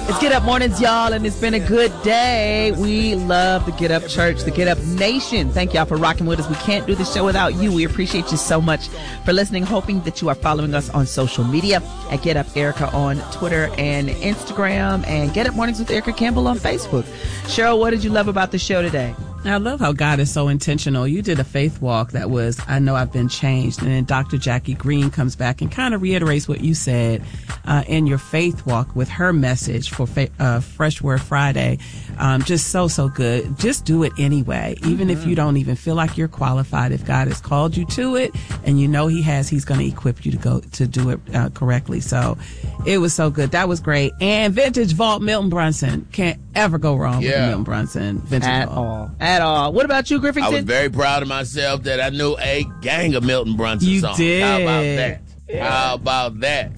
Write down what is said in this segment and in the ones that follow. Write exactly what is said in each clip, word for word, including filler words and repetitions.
It's Get Up Mornings, y'all, and it's been a good day. We love the Get Up Church, the Get Up Nation. Thank y'all for rocking with us. We can't do this show without you. We appreciate you so much for listening, hoping that you are following us on social media at Get Up Erica on Twitter and Instagram, and Get Up Mornings with Erica Campbell on Facebook. Cheryl, what did you love about the show today? I love how God is so intentional. You did a faith walk that was, I know I've been changed. And then Doctor Jackie Green comes back and kind of reiterates what you said uh, in your faith walk with her message for fa- uh, Fresh Word Friday. Um, just so, so good. Just do it anyway. Even mm-hmm. if you don't even feel like you're qualified, if God has called you to it and you know he has, he's going to equip you to go to do it uh, correctly. So it was so good. That was great. And Vintage Vault Milton Brunson. Can't ever go wrong yeah. with Milton Brunson. Vintage At Vault. all. At all. What about you, Griffington? I was very proud of myself that I knew a gang of Milton Brunson you songs. Did. How about that? Yeah. How about that?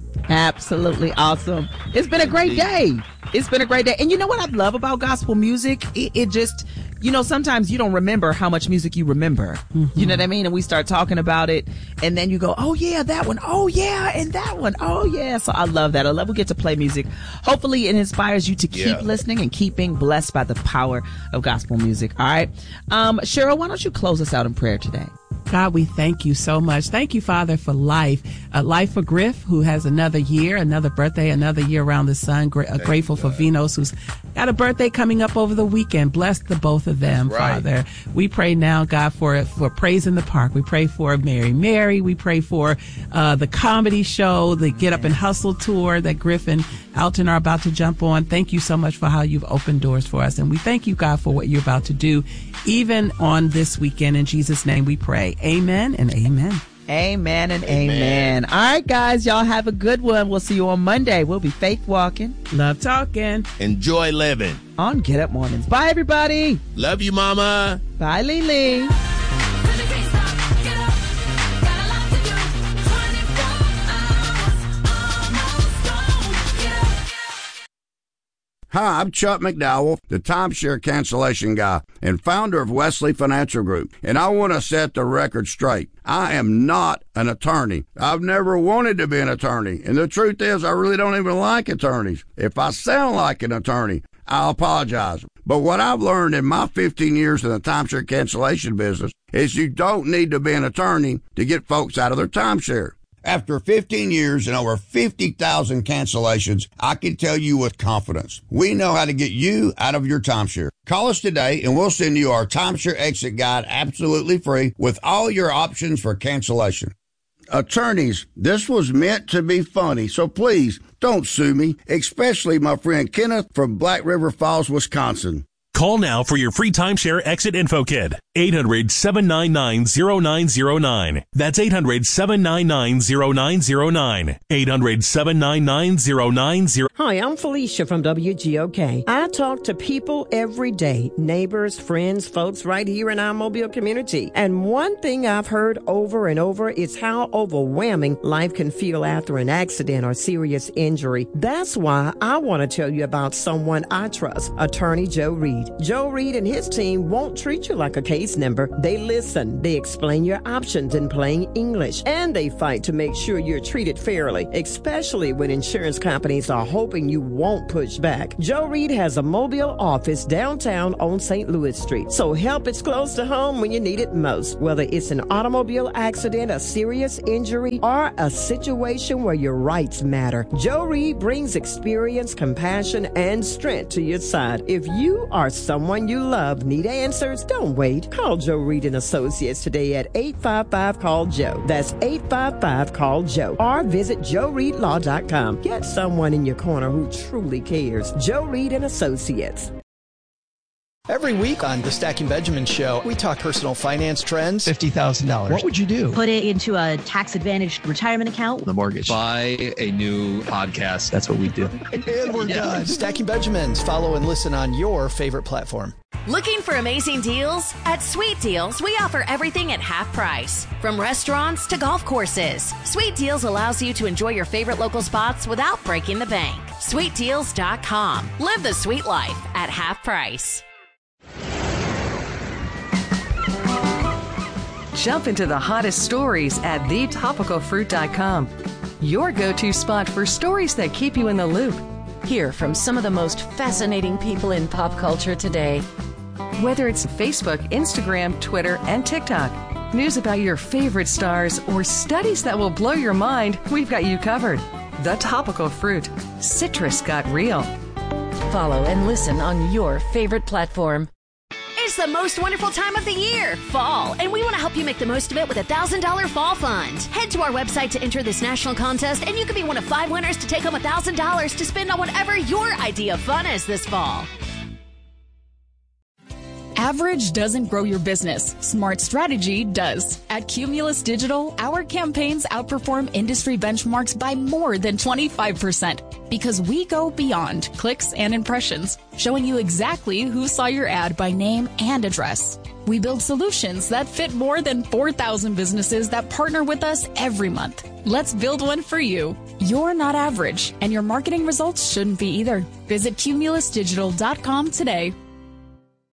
Absolutely awesome. It's been a great day. It's been a great day. And you know what I love about gospel music? It, it just, you know, sometimes you don't remember how much music you remember. Mm-hmm. You know what I mean? And we start talking about it, and then you go, oh, yeah, that one. Oh, yeah, and that one. Oh, yeah. So I love that. I love we get to play music. Hopefully it inspires you to keep yeah. listening and keep being blessed by the power of gospel music. All right. Um, Cheryl, why don't you close us out in prayer today? God, we thank you so much. Thank you, Father, for life. Uh, life for Griff, who has another year, another birthday, another year around the sun. Gra- uh, grateful for Venus, who's got a birthday coming up over the weekend. Bless the both of them, right. Father. We pray now, God, for for Praise in the Park. We pray for Mary Mary. We pray for uh, the comedy show, the Get Up and Hustle tour that Griff and Alton are about to jump on. Thank you so much for how you've opened doors for us. And we thank you, God, for what you're about to do, even on this weekend. In Jesus' name we pray. Amen and amen. Amen and amen. amen. All right, guys, y'all have a good one. We'll see you on Monday. We'll be faith walking, love talking, enjoy living on Get Up Mornings. Bye, everybody. Love you, Mama. Bye, Lily. Hi, I'm Chuck McDowell, the timeshare cancellation guy and founder of Wesley Financial Group, and I want to set the record straight. I am not an attorney. I've never wanted to be an attorney, and the truth is I really don't even like attorneys. If I sound like an attorney, I'll apologize. But what I've learned in my fifteen years in the timeshare cancellation business is you don't need to be an attorney to get folks out of their timeshare. After fifteen years and over fifty thousand cancellations, I can tell you with confidence, we know how to get you out of your timeshare. Call us today and we'll send you our timeshare exit guide absolutely free with all your options for cancellation. Attorneys, this was meant to be funny, so please don't sue me, especially my friend Kenneth from Black River Falls, Wisconsin. Call now for your free timeshare exit info kit. eight hundred, seven nine nine, zero nine zero nine. That's eight hundred, seven nine nine, zero nine zero nine. eight hundred, seven nine nine, zero nine zero nine. Hi, I'm Felicia from W G O K. I talk to people every day, neighbors, friends, folks right here in our Mobile community. And one thing I've heard over and over is how overwhelming life can feel after an accident or serious injury. That's why I want to tell you about someone I trust, Attorney Joe Reed. Joe Reed and his team won't treat you like a case number. They listen, they explain your options in plain English, and they fight to make sure you're treated fairly, especially when insurance companies are hoping you won't push back. Joe Reed has a mobile office downtown on Saint Louis Street, so help is close to home when you need it most. Whether it's an automobile accident, a serious injury, or a situation where your rights matter, Joe Reed brings experience, compassion, and strength to your side. If you are someone you love, need answers, don't wait. Call Joe Reed and Associates today at eight five five, call Joe. That's eight five five, call Joe. Or visit joe reed law dot com. Get someone in your corner who truly cares. Joe Reed and Associates. Every week on the Stacking Benjamin Show, we talk personal finance trends. fifty thousand dollars. What would you do? Put it into a tax-advantaged retirement account. The mortgage. Buy a new podcast. That's what we do. And we're yeah. done. Stacking Benjamins. Follow and listen on your favorite platform. Looking for amazing deals? At Sweet Deals, we offer everything at half price. From restaurants to golf courses, Sweet Deals allows you to enjoy your favorite local spots without breaking the bank. sweet deals dot com. Live the sweet life at half price. Jump into the hottest stories at the topical fruit dot com. Your go-to spot for stories that keep you in the loop. Hear from some of the most fascinating people in pop culture today. Whether it's Facebook, Instagram, Twitter, and TikTok, news about your favorite stars, or studies that will blow your mind, we've got you covered. The Topical Fruit. Citrus got real. Follow and listen on your favorite platform. It's the most wonderful time of the year, fall, and we want to help you make the most of it with a one thousand dollars fall fund. Head to our website to enter this national contest, and you could be one of five winners to take home one thousand dollars to spend on whatever your idea of fun is this fall. Average doesn't grow your business. Smart strategy does. At Cumulus Digital, our campaigns outperform industry benchmarks by more than twenty-five percent because we go beyond clicks and impressions, showing you exactly who saw your ad by name and address. We build solutions that fit more than four thousand businesses that partner with us every month. Let's build one for you. You're not average, and your marketing results shouldn't be either. Visit cumulus digital dot com today.